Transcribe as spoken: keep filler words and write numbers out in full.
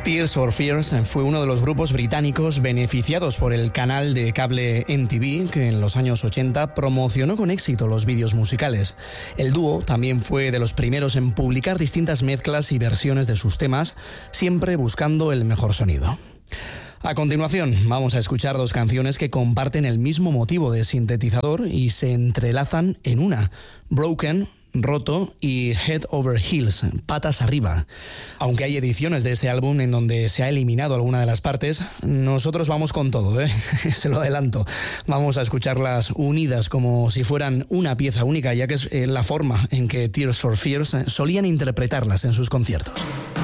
Tears for Fears fue uno de los grupos británicos beneficiados por el canal de cable M T V, que en los años ochenta promocionó con éxito los vídeos musicales. El dúo también fue de los primeros en publicar distintas mezclas y versiones de sus temas, siempre buscando el mejor sonido. A continuación, vamos a escuchar dos canciones que comparten el mismo motivo de sintetizador y se entrelazan en una: Broken, Roto, y Head Over Heels, Patas Arriba. Aunque hay ediciones de este álbum en donde se ha eliminado alguna de las partes, nosotros vamos con todo, ¿eh? Se lo adelanto. Vamos a escucharlas unidas como si fueran una pieza única, ya que es la forma en que Tears for Fears solían interpretarlas en sus conciertos.